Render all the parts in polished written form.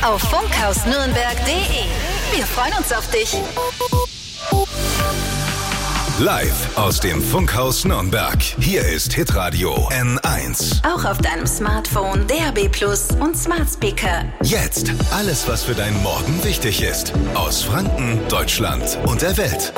auf funkhausnürnberg.de. Wir freuen uns auf dich. Live aus dem Funkhaus Nürnberg. Hier ist Hitradio N1. Auch auf deinem Smartphone, DAB+ und Smart Speaker. Jetzt alles, was für deinen Morgen wichtig ist. Aus Franken, Deutschland und der Welt.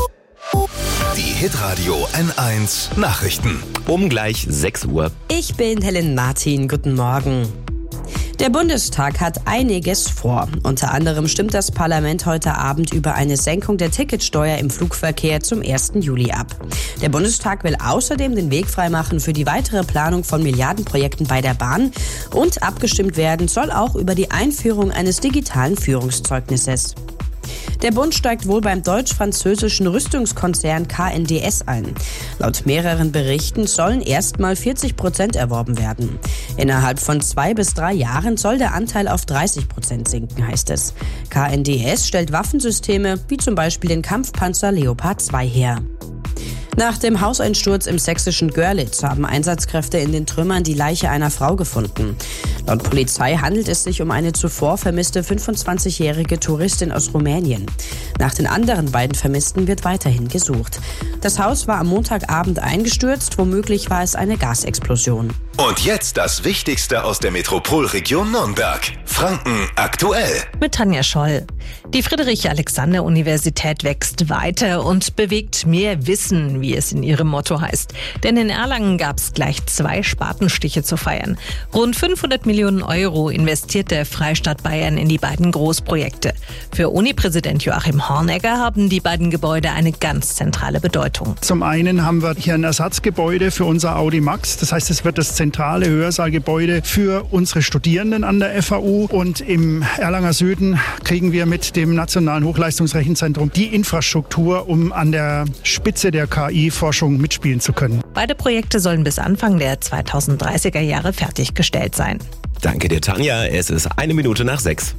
Die Hitradio N1 Nachrichten. Um gleich 6 Uhr. Ich bin Helen Martin. Guten Morgen. Der Bundestag hat einiges vor. Unter anderem stimmt das Parlament heute Abend über eine Senkung der Ticketsteuer im Flugverkehr zum 1. Juli ab. Der Bundestag will außerdem den Weg freimachen für die weitere Planung von Milliardenprojekten bei der Bahn. Und abgestimmt werden soll auch über die Einführung eines digitalen Führungszeugnisses. Der Bund steigt wohl beim deutsch-französischen Rüstungskonzern KNDS ein. Laut mehreren Berichten sollen erstmal 40% erworben werden. Innerhalb von 2 bis 3 Jahren soll der Anteil auf 30% sinken, heißt es. KNDS stellt Waffensysteme wie zum Beispiel den Kampfpanzer Leopard 2 her. Nach dem Hauseinsturz im sächsischen Görlitz haben Einsatzkräfte in den Trümmern die Leiche einer Frau gefunden. Laut Polizei handelt es sich um eine zuvor vermisste 25-jährige Touristin aus Rumänien. Nach den anderen beiden Vermissten wird weiterhin gesucht. Das Haus war am Montagabend eingestürzt, womöglich war es eine Gasexplosion. Und jetzt das Wichtigste aus der Metropolregion Nürnberg. Franken aktuell. Mit Tanja Scholl. Die Friedrich-Alexander-Universität wächst weiter und bewegt mehr Wissen, wie es in ihrem Motto heißt. Denn in Erlangen gab es gleich 2 Spatenstiche zu feiern. Rund 500 Millionen Euro investiert der Freistaat Bayern in die beiden Großprojekte. Für Uni-Präsident Joachim Hornegger haben die beiden Gebäude eine ganz zentrale Bedeutung. Zum einen haben wir hier ein Ersatzgebäude für unser Audi Max. Das heißt, es wird das zentrale Hörsaal-Gebäude für unsere Studierenden an der FAU. Und im Erlanger Süden kriegen wir mit dem Nationalen Hochleistungsrechenzentrum die Infrastruktur, um an der Spitze der KI-Forschung mitspielen zu können. Beide Projekte sollen bis Anfang der 2030er Jahre fertiggestellt sein. Danke dir, Tanja. Es ist 1 Minute nach 6.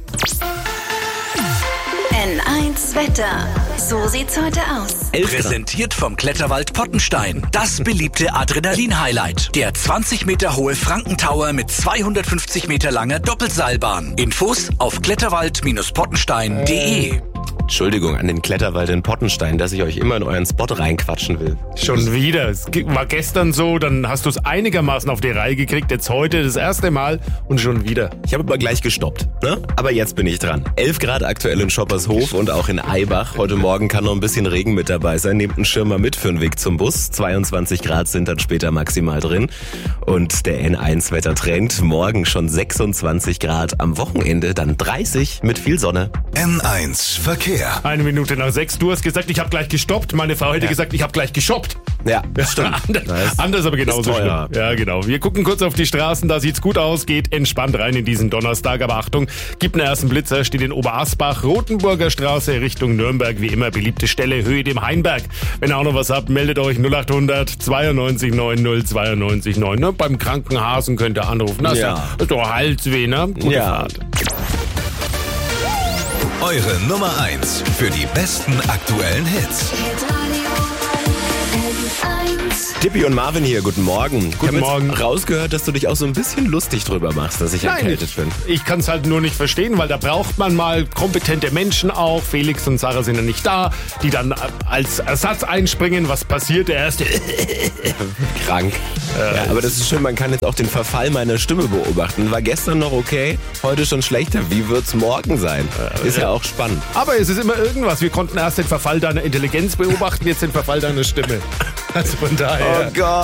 N1 Wetter. So sieht's heute aus. Präsentiert vom Kletterwald Pottenstein. Das beliebte Adrenalin-Highlight. Der 20 Meter hohe Frankentower mit 250 Meter langer Doppelseilbahn. Infos auf kletterwald-pottenstein.de. Entschuldigung an den Kletterwald in Pottenstein, dass ich euch immer in euren Spot reinquatschen will. Schon wieder. Es war gestern so, dann hast du es einigermaßen auf die Reihe gekriegt. Jetzt heute das erste Mal und schon wieder. Ich habe aber gleich gestoppt, ne? Aber jetzt bin ich dran. 11 Grad aktuell in Schoppershof und auch in Eibach. Heute Morgen kann noch ein bisschen Regen mit dabei sein. Nehmt einen Schirmer mit für den Weg zum Bus. 22 Grad sind dann später maximal drin. Und der N1-Wettertrend. Morgen schon 26 Grad. Am Wochenende dann 30 mit viel Sonne. N1 Verkehr. 1 Minute nach 6. Du hast gesagt, ich habe gleich gestoppt. Meine Frau hätte gesagt, ich habe gleich geshoppt. Ja, stimmt. Anders, aber genauso schlimm. Ja, genau. Wir gucken kurz auf die Straßen, da sieht's gut aus, geht entspannt rein in diesen Donnerstag. Aber Achtung, gibt einen ersten Blitzer, steht in Oberasbach, Rotenburger Straße Richtung Nürnberg. Wie immer, beliebte Stelle, Höhe dem Hainberg. Wenn ihr auch noch was habt, meldet euch 0800 92 90 92 9. Ne? Beim Krankenhasen könnt ihr anrufen. Das ist doch Halsweh, ne? Gute Fahrt. Eure Nummer 1 für die besten aktuellen Hits. Tippi und Marvin hier, guten Morgen. Guten Morgen. Ich habe rausgehört, dass du dich auch so ein bisschen lustig drüber machst, dass ich erkältet bin. Ich kann es halt nur nicht verstehen, weil da braucht man mal kompetente Menschen auch. Felix und Sarah sind ja nicht da, die dann als Ersatz einspringen. Was passiert? Der erste krank. Ja, aber das ist schön, man kann jetzt auch den Verfall meiner Stimme beobachten. War gestern noch okay, heute schon schlechter. Wie wird's morgen sein? Ist ja auch spannend. Aber es ist immer irgendwas. Wir konnten erst den Verfall deiner Intelligenz beobachten, jetzt den Verfall deiner Stimme. Also von daher. Oh Gott.